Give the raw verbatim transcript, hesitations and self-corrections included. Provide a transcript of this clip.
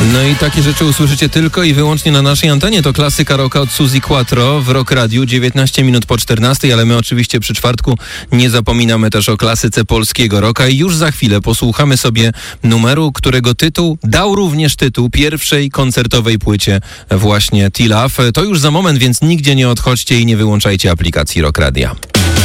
No i takie rzeczy usłyszycie tylko i wyłącznie na naszej antenie. To klasyka rocka od Suzi Quattro w Rock Radiu, dziewiętnaście minut po czternastej, ale my oczywiście przy czwartku nie zapominamy też o klasyce polskiego rocka i już za chwilę posłuchamy sobie numeru, którego tytuł dał również tytuł pierwszej koncertowej płycie właśnie T-Love. To już za moment, więc nigdzie nie odchodźcie i nie wyłączajcie aplikacji Rock Radia.